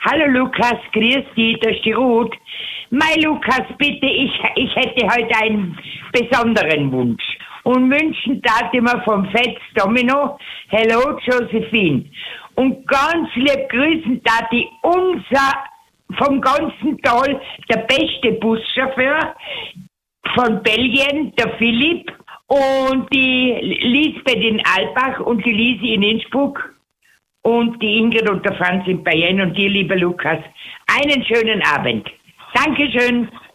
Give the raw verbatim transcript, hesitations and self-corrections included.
Hallo Lukas, grüß dich, das ist die Ruth. Mein Lukas, bitte, ich, ich hätte heute einen besonderen Wunsch. Und wünschen tat ich mir vom Fetz Domino, hello Josephine. Und ganz lieb grüßen tat ich unser, vom ganzen Tal, der beste Buschauffeur von Belgien, der Philipp, und die Lisbeth in Albach und die Lisi in Innsbruck und die Ingrid und der Franz in Bayern und dir, lieber Lukas, einen schönen Abend. Dankeschön.